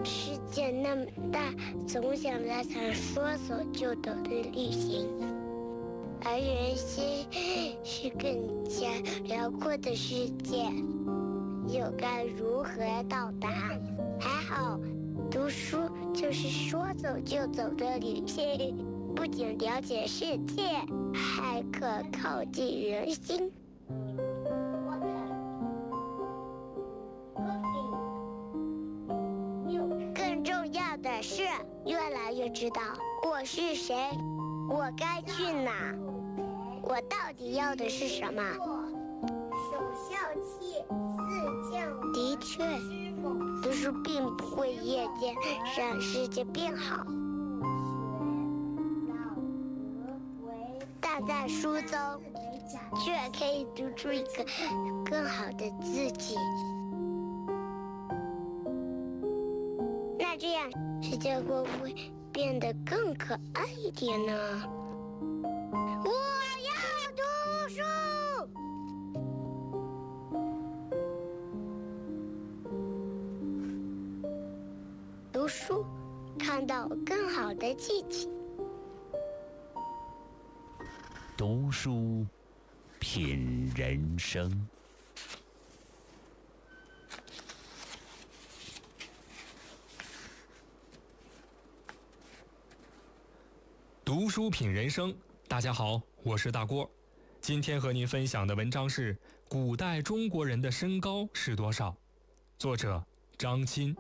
世界那么大，总想来场说走就走的旅行。而人心是更加辽阔的世界，又该如何到达？还好，读书就是说走就走的旅行，不仅了解世界，还可靠近人心。更重要的是，越来越知道我是谁，我该去哪，我到底要的是什么。守孝气，四将。的确，读书并不会夜间让世界变好，但在书中却可以读出一个更好的自己。那这样，世界会不会变得更可爱一点呢？我要读书。读书，看到更好的自己。 读书，品人生。 读书品人生，大家好，我是大郭。今天和您分享的文章是《古代中国人的身高是多少》，作者张钦。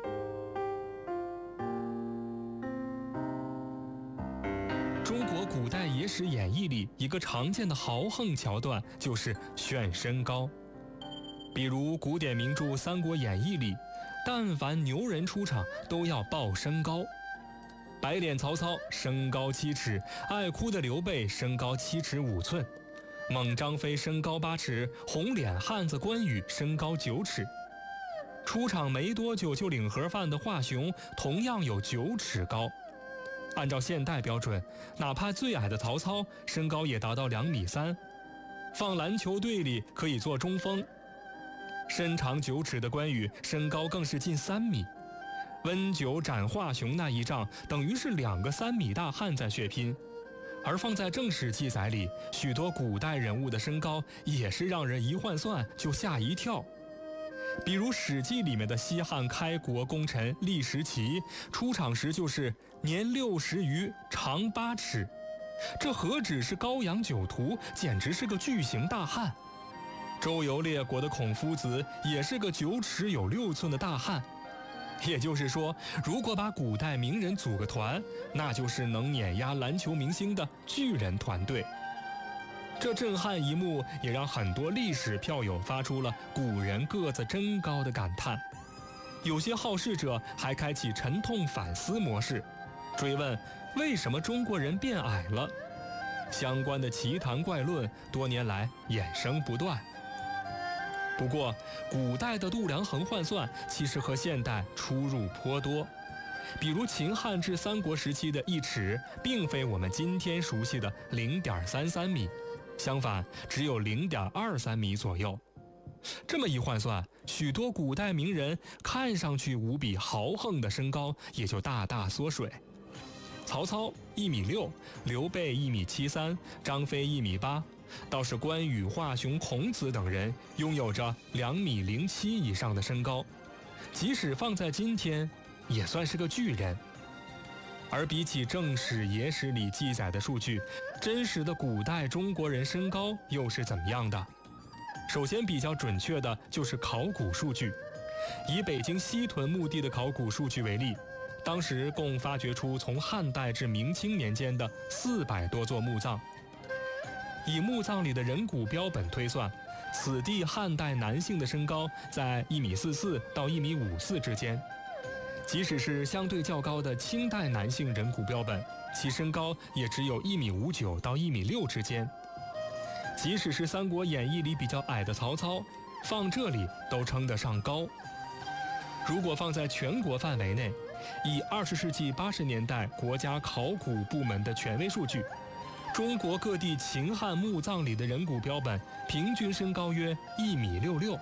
中国古代野史演义里一个常见的豪横桥段就是炫身高，比如古典名著《三国演义》里，但凡牛人出场都要报身高。白脸曹操身高7尺，爱哭的刘备身高7尺5寸，猛张飞身高8尺，红脸汉子关羽身高9尺。出场没多久就领盒饭的华雄同样有9尺高。按照现代标准，哪怕最矮的曹操身高也达到2.3米，放篮球队里可以做中锋。身长9尺的关羽身高更是近3米。温酒斩华雄那一仗，等于是2个3米大汉在血拼。而放在正史记载里，许多古代人物的身高也是让人一换算就吓一跳。比如《史记》里面的西汉开国功臣郦时齐，出场时就是年60余，长8尺，这何止是高阳酒徒，简直是个巨型大汉。周游列国的孔夫子也是个9尺有6寸的大汉。也就是说，如果把古代名人组个团，那就是能碾压篮球明星的巨人团队。这震撼一幕也让很多历史票友发出了古人个子真高的感叹。有些好事者还开启沉痛反思模式，追问为什么中国人变矮了。相关的奇谈怪论多年来衍生不断。不过，古代的度量衡换算其实和现代出入颇多。比如秦汉至三国时期的1尺，并非我们今天熟悉的0.33米，相反，只有0.23米左右。这么一换算，许多古代名人看上去无比豪横的身高也就大大缩水。曹操1.6米，刘备1.73米，张飞1.8米。倒是关羽、华雄、孔子等人拥有着2.07米以上的身高，即使放在今天，也算是个巨人。而比起正史、野史里记载的数据，真实的古代中国人身高又是怎么样的？首先比较准确的就是考古数据。以北京西屯墓地的考古数据为例，当时共发掘出从汉代至明清年间的400多座墓葬。以墓葬里的人骨标本推算，此地汉代男性的身高在1.44米到1.54米之间。即使是相对较高的清代男性人骨标本，其身高也只有1.59米到1.6米之间。即使是《三国演义》里比较矮的曹操，放这里都称得上高。如果放在全国范围内，以20世纪80年代国家考古部门的权威数据，中国各地秦汉墓葬里的人骨标本平均身高约1.66米，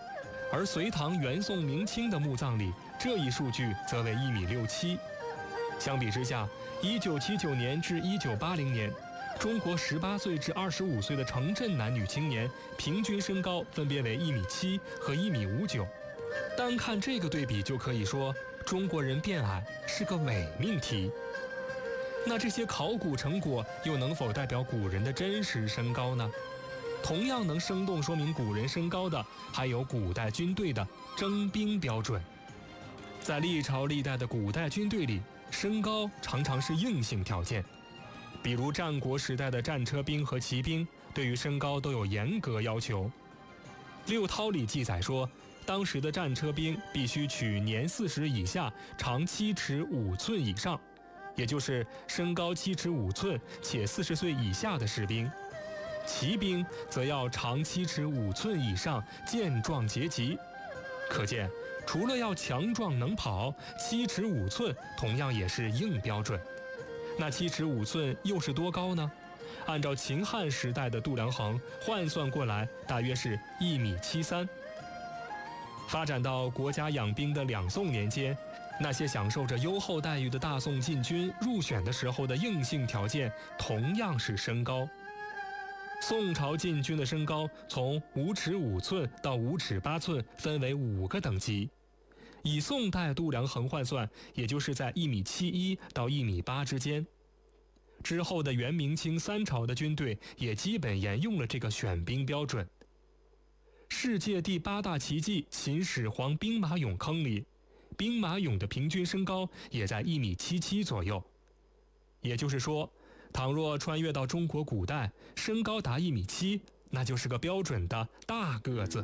而隋唐、元宋、明清的墓葬里，这一数据则为1.67米。相比之下，1979年至1980年，中国18岁至25岁的城镇男女青年平均身高分别为1.7米和1.59米。单看这个对比，就可以说中国人变矮是个伪命题。那这些考古成果又能否代表古人的真实身高呢？同样能生动说明古人身高的，还有古代军队的征兵标准。在历朝历代的古代军队里，身高常常是硬性条件。比如战国时代的战车兵和骑兵，对于身高都有严格要求。六韬里记载说，当时的战车兵必须取年40以下，长7尺5寸以上，也就是身高7尺5寸且40岁以下的士兵。骑兵则要长7尺5寸以上，健壮结集。可见，除了要强壮能跑，7尺5寸同样也是硬标准。那7尺5寸又是多高呢？按照秦汉时代的度量衡换算过来，大约是1.73米。发展到国家养兵的两宋年间，那些享受着优厚待遇的大宋禁军入选的时候的硬性条件同样是身高。宋朝禁军的身高从5尺5寸到5尺8寸分为5个等级，以宋代度量衡换算，也就是在1.71米到1.8米之间。之后的元、明、清三朝的军队也基本沿用了这个选兵标准。世界第8大奇迹秦始皇兵马俑坑里，兵马俑的平均身高也在1.77米左右。也就是说，倘若穿越到中国古代，身高达1.7米，那就是个标准的大个子。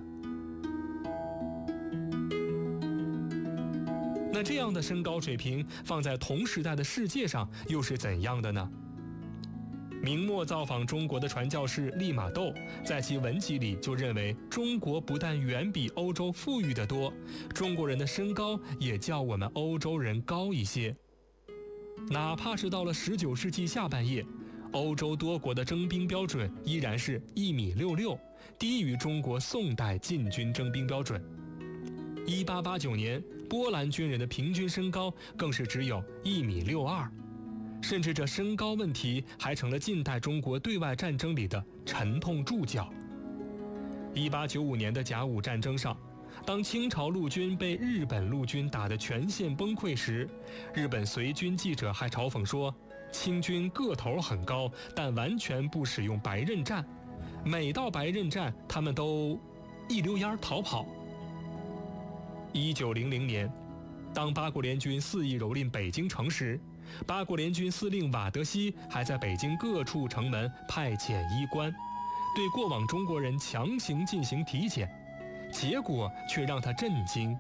那这样的身高水平放在同时代的世界上又是怎样的呢？明末造访中国的传教士利玛窦在其文集里就认为，中国不但远比欧洲富裕得多，中国人的身高也较我们欧洲人高一些。哪怕是到了19世纪下半叶，欧洲多国的征兵标准依然是1.66米，低于中国宋代禁军征兵标准。1889年，波兰军人的平均身高更是只有1.62米，甚至这身高问题还成了近代中国对外战争里的沉痛注脚。1895年的甲午战争上，当清朝陆军被日本陆军打得全线崩溃时，日本随军记者还嘲讽说，清军个头很高，但完全不使用白刃战，每到白刃战他们都一溜烟逃跑。1900年，当八国联军肆意蹂躏北京城时，八国联军司令瓦德西还在北京各处城门派遣医官，对过往中国人强行进行体检，结果却让他震惊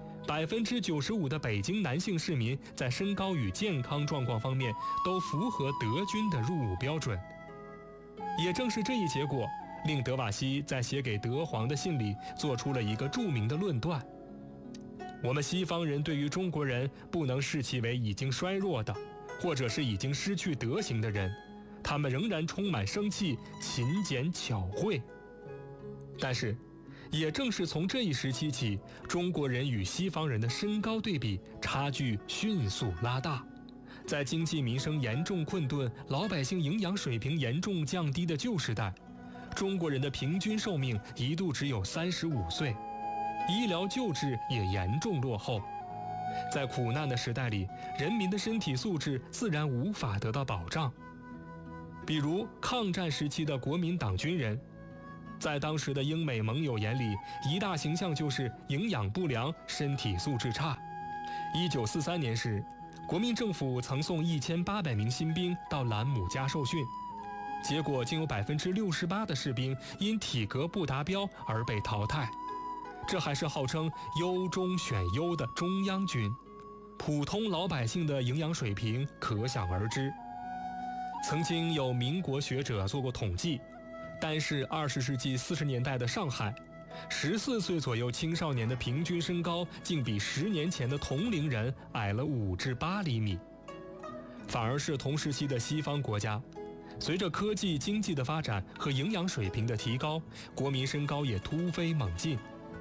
，95%的北京男性市民在身高与健康状况方面都符合德军的入伍标准。也正是这一结果，令德瓦西在写给德皇的信里做出了一个著名的论断：我们西方人对于中国人不能视其为已经衰弱的，或者是已经失去德行的人，他们仍然充满生气、勤俭巧慧。但是也正是从这一时期起，中国人与西方人的身高对比差距迅速拉大。在经济民生严重困顿、老百姓营养水平严重降低的旧时代，中国人的平均寿命一度只有35岁，医疗救治也严重落后。在苦难的时代里，人民的身体素质自然无法得到保障。比如抗战时期的国民党军人，在当时的英美盟友眼里，一大形象就是营养不良、身体素质差。1943年时，国民政府曾送1800名新兵到兰姆加受训，结果竟有68%的士兵因体格不达标而被淘汰。这还是号称优中选优的中央军，普通老百姓的营养水平可想而知。曾经有民国学者做过统计，单是20世纪40年代的上海，14岁左右青少年的平均身高竟比10年前的同龄人矮了5至8厘米。反而是同时期的西方国家，随着科技经济的发展和营养水平的提高，国民身高也突飞猛进。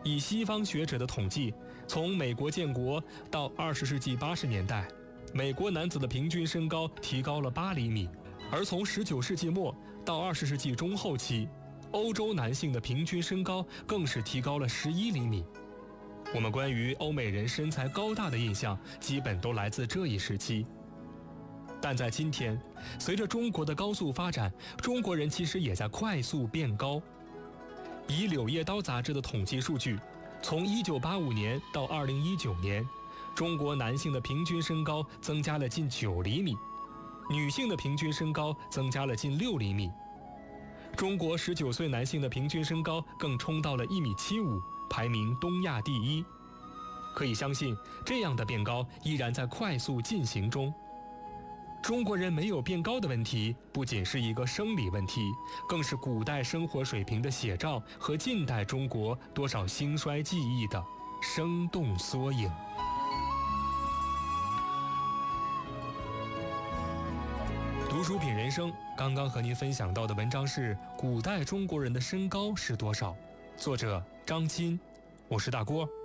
以西方学者的统计，从美国建国到20世纪80年代，美国男子的平均身高提高了8厘米，而从19世纪末到20世纪中后期，欧洲男性的平均身高更是提高了11厘米。我们关于欧美人身材高大的印象，基本都来自这一时期。但在今天，随着中国的高速发展，中国人其实也在快速变高。以《柳叶刀》杂志的统计数据，从1985年到2019年，中国男性的平均身高增加了近9厘米，女性的平均身高增加了近6厘米。中国19岁男性的平均身高更冲到了1.75米，排名东亚第1。可以相信，这样的变高依然在快速进行中。中国人没有变高的问题，不仅是一个生理问题，更是古代生活水平的写照和近代中国多少兴衰记忆的生动缩影。读书品人生，刚刚和您分享到的文章是《古代中国人的身高是多少》，作者张菁，我是大郭。